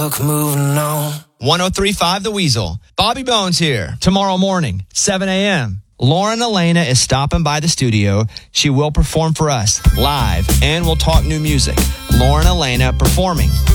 moving on. 103.5 The Weasel. Bobby Bones here. Tomorrow morning, 7 a.m. Lauren Elena is stopping by the studio. She will perform for us live, and we'll talk new music. Lauren Elena performing